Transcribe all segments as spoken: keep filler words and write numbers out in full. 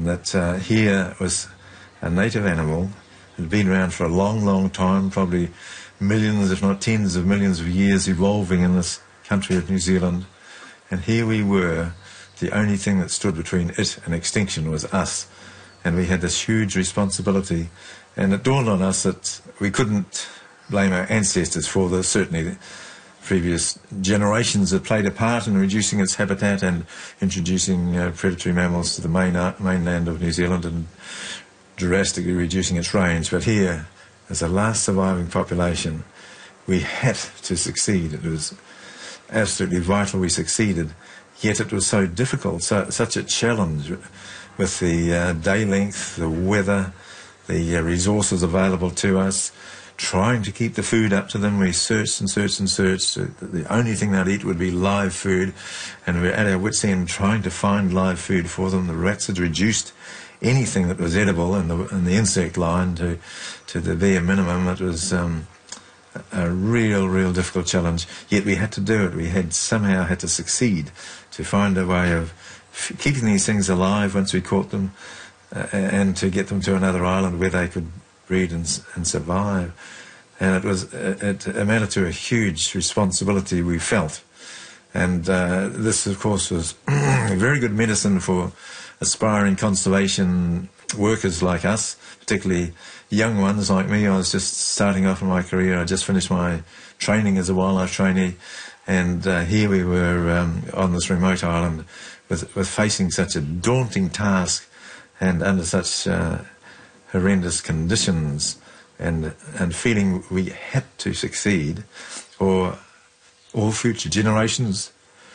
that uh, here was a native animal that had been around for a long, long time, probably millions, if not tens of millions of years, evolving in this country of New Zealand. And here we were, the only thing that stood between it and extinction was us. And we had this huge responsibility. And it dawned on us that we couldn't blame our ancestors for this. Certainly the previous generations had played a part in reducing its habitat and introducing uh, predatory mammals to the main, uh, mainland of New Zealand and drastically reducing its range. But here, as the last surviving population, we had to succeed. It was absolutely vital we succeeded, yet it was so difficult, so, such a challenge with the uh, day length, the weather, the uh, resources available to us, trying to keep the food up to them. We searched and searched and searched. The only thing they'd eat would be live food, and we were at our wits' end trying to find live food for them. The rats had reduced anything that was edible in the, in the insect line to, to the bare minimum. It was um, a real, real difficult challenge, yet we had to do it. We had somehow had to succeed to find a way of f keeping these things alive once we caught them, uh, and to get them to another island where they could breed and, and survive. And it was it, it amounted to a huge responsibility we felt. And uh, this, of course, was very good medicine for aspiring conservation workers like us, particularly young ones like me. I was just starting off in my career. I just finished my training as a wildlife trainee, and uh, here we were um, on this remote island with, with facing such a daunting task and under such uh, horrendous conditions, and and feeling we had to succeed, or all future generations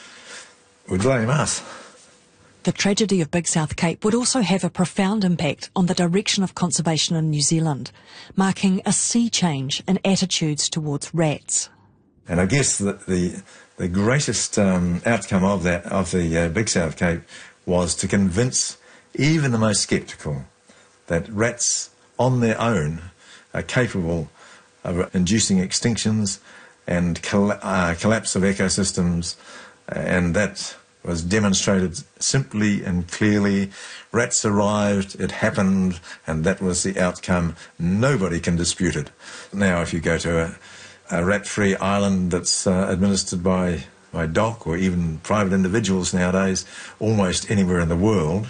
would blame us. The tragedy of Big South Cape would also have a profound impact on the direction of conservation in New Zealand, marking a sea change in attitudes towards rats. And I guess that the the greatest um, outcome of that of the uh, Big South Cape was to convince even the most sceptical that rats on their own are capable of inducing extinctions and coll uh, collapse of ecosystems, and that was demonstrated simply and clearly. Rats arrived, it happened, and that was the outcome. Nobody can dispute it. Now, if you go to a, a rat-free island that's uh, administered by, by D O C or even private individuals nowadays, almost anywhere in the world,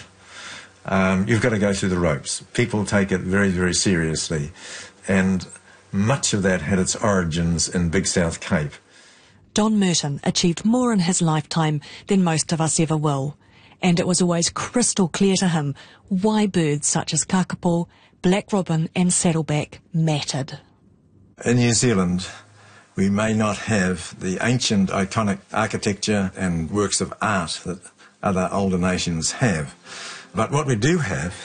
um, you've got to go through the ropes. People take it very, very seriously, and much of that had its origins in Big South Cape. Don Merton achieved more in his lifetime than most of us ever will, and it was always crystal clear to him why birds such as kakapo, black robin and saddleback mattered. In New Zealand, we may not have the ancient iconic architecture and works of art that other older nations have, but what we do have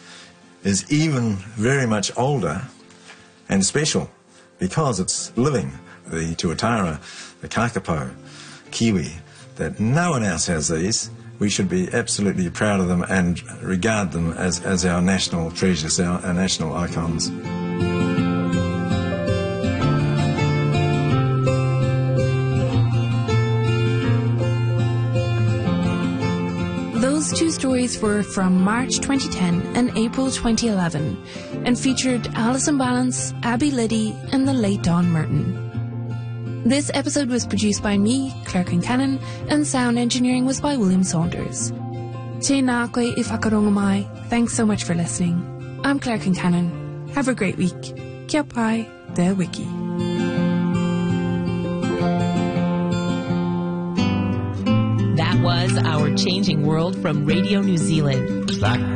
is even very much older and special because it's living. The tuatara, the kakapo, kiwi, that no one else has these. We should be absolutely proud of them and regard them as, as our national treasures, our, our national icons. Those two stories were from March twenty ten and April twenty eleven and featured Alison Balance, Abby Liddy and the late Don Merton. This episode was produced by me, Claire Kincannon, and sound engineering was by William Saunders. Tēnā koe I whakarongo mai. Thanks so much for listening. I'm Claire Kincannon. Have a great week. Kia pai, te wiki. That was Our Changing World from Radio New Zealand.